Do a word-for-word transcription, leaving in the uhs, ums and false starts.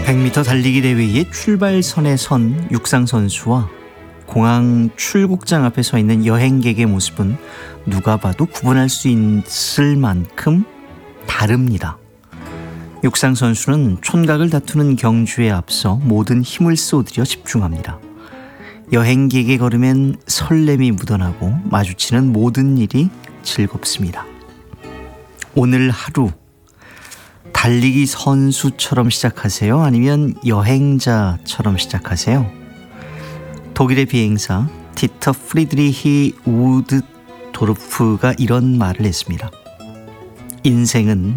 백 미터 달리기 대회의 출발선에 선 육상 선수와 공항 출국장 앞에 서 있는 여행객의 모습은 누가 봐도 구분할 수 있을 만큼 다릅니다. 육상 선수는 촌각을 다투는 경주에 앞서 모든 힘을 쏟으려 집중합니다. 여행객의 걸음엔 설렘이 묻어나고 마주치는 모든 일이 즐겁습니다. 오늘 하루 달리기 선수처럼 시작하세요? 아니면 여행자처럼 시작하세요? 독일의 비행사 디터 프리드리히 우드도르프가 이런 말을 했습니다. 인생은